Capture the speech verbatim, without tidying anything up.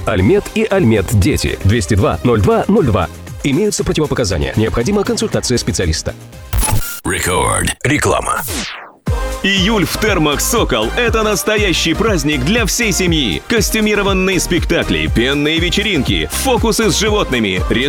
Альмет и Альмет Дети. двести два ноль два ноль два. Имеются противопоказания. Необходима консультация специалиста. Рекорд. Реклама. Июль в термах «Сокол» — это настоящий праздник для всей семьи. Костюмированные спектакли, пенные вечеринки, фокусы с животными,